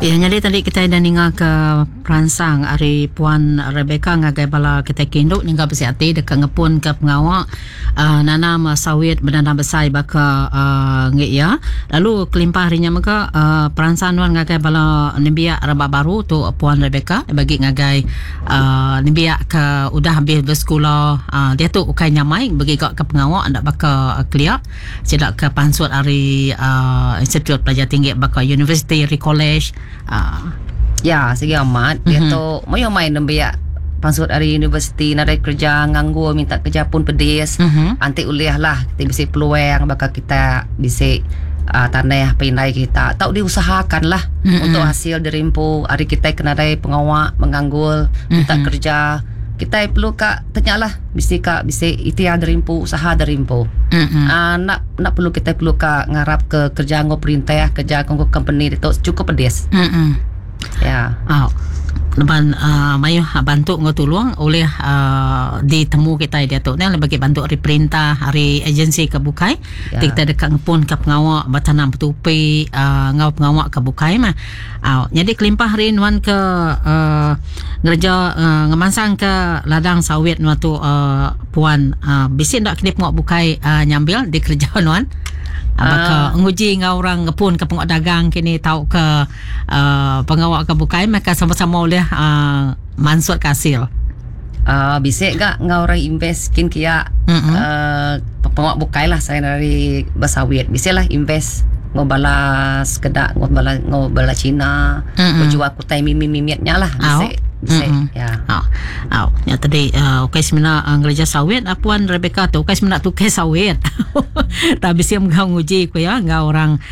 Ya, jadi tadi kita dah ninga ke peransang hari Puan Rebecca ngagai bala kita kinduk ninga bersiati dekat ngepun ke pengawak nanam sawit bernanam besar baka ngik ya. Lalu kelimpah harinya maka peransang wan ngagai bala nimbiak rabak baru tu Puan Rebecca bagi ngagai nimbiak ke udah habis bersekolah dia tu ukai nyamai bagi ke pengawak ndak baka clear tidak ke pansut hari Institut Pelajar Tinggi baka University College. Ya, segi amat dia tu mau main nembiak pansut dari universiti nak kerja nganggur minta kerja pun pedis. Anti uliah lah kita bisa peluang bakal kita bisa tanah pinai kita tahu diusahakan lah untuk hasil derimpu hari kita kena dari pengawak menganggur minta kerja kita perlu kak tanyalah bisa ikhtiar derimpu usaha derimpu nak perlu kita perlu kak ngarap ke kerja nggo perintah kerja nggo company itu cukup pedis ya leban mayu bantu ngotulung oleh ditemu kita dia tu ni bagi bantu hari perintah hari agensi ke bukai kita dekat ngepun ke pengawak batanam petupi ngau pengawak ke bukai mah jadi kelimpah hari nuan ke ngerja ngemansang ke ladang sawit nuan tu puan bisi ndak kini pengawak bukai nyambil di kerja nuan baka nguji ngau orang ngepun ke pengawak dagang kini tahu ke pengawak ke bukai maka sama-sama oleh mansut hasil bisa gak ngau orang invest kin kia pengawak bukai lah saya dari basawit bisa lah invest ngobalas kedak ngobala Cina berjual kutai mimimitnya lah bisa ya ya tadi okay semena ngereja sawit Puan Rebecca tu okay semena tu sawit tapi siam ngau nguji ko ya ngau orang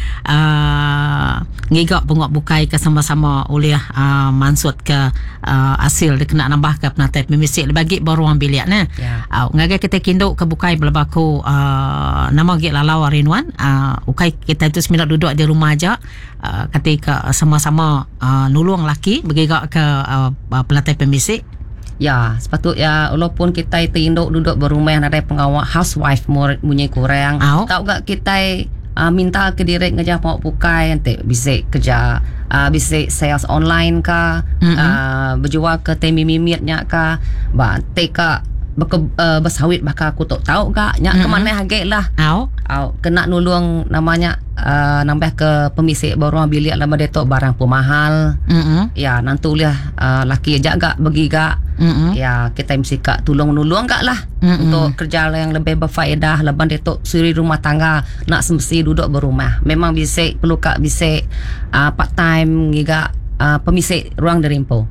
ngigak pengok bukai ke sama-sama oleh mansut ke hasil dia kena nambah ke penatai pemisik bagi baru orang biliak nah ngagai kita kinduk ke bukai berlaku nama gik lalau rinwan ukai kita tu semena duduk di rumah aja ketika sama-sama nulung laki bergerak ke pelantai pemisik. Ya, sepatutnya walaupun kita itu duduk berumah yang ada pengawal housewife punya kurang. Tahu gak kita minta ke direct ngejar pengawal bukai nanti bisa kerja bisa sales online kah berjual ke temi mimitnya kah teka bersawit bakal aku tak tahu gak nyak kemana harga lah kena nulung namanya nambah ke pemisik baru bilik lama dia tu barang pemahal ya nanti uliah laki aja gak bagi gak ya kita mesti kak tolong-nulung gak lah untuk kerja yang lebih berfaedah leban dia tu suri rumah tangga nak semesti duduk berumah memang bisa perlu kak bisa part time giga pemisik ruang derimpo.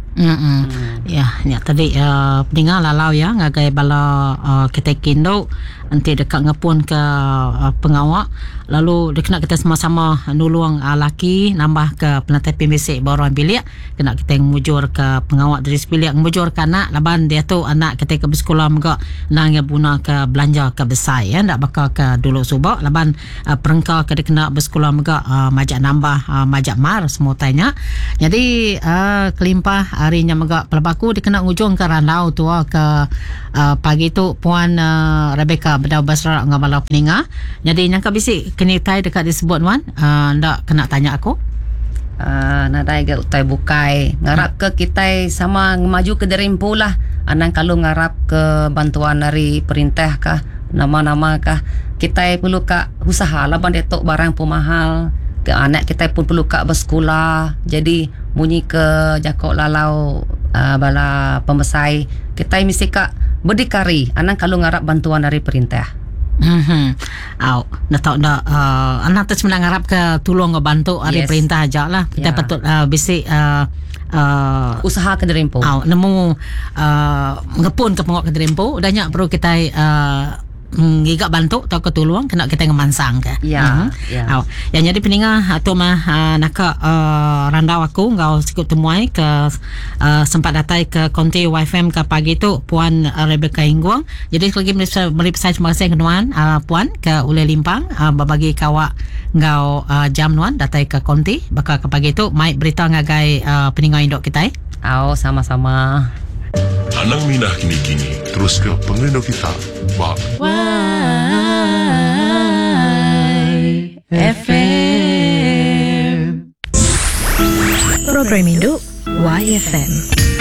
Ya tadi peninggal lalau ya ngagai bala kita kindo nanti dekat ngepun ke pengawak lalu dia kena kita sama-sama nulung laki nambah ke pelantai pemisik baru bilik kena kita mujur ke pengawak dari bilik mujur ke anak laban dia tu anak kita ke bersekolah juga nang guna ke belanja ke besar ya ndak bakal ke dulu subak laban perengkau ke dia kena bersekolah juga majak nambah majak mar semua tanya jadi kelimpah harinya megak pelabaku dia kena ngujung ke randau tu ke pagi tu Puan Rebecca bedau basra ngabala peninga jadi nyangka bisik kini tai dekat disebut wan ndak kena tanya aku nadai ke utai bukai ngarap ke kita sama maju ke derimpu lah anang kalau ngarap ke bantuan dari perintah kah nama-nama kah kita perlu kak usaha laban dia tok barang pemahal ke anak kita pun perlu kak bersekolah jadi bunyi ke jakok lalau bala pemesai kita mesti kak berdikari anang kalau ngarap bantuan dari perintah nak tahu dah anak tu sebenarnya ngarap ke tolong ngebantu dari perintah aja lah kita patut bisik usaha ke derimpo nemu ngepun ke pengok ke derimpo udahnya perlu kita gigak bantu atau ketulung kena kita ngemansang ke yang jadi peninga atau mah nak randau aku ngau sikut temuai ke sempat datai ke konti YFM ke pagi tu Puan Rebecca Hingguang jadi lagi meripsai terima kasih kenuan Puan ke Ule Limpang berbagi kawak ngau jam nuan datai ke konti bakal ke pagi tu mai berita ngagai peninga indok kita sama-sama Anang minah kini-kini terus ke pengendok kita FM Program induk YFM.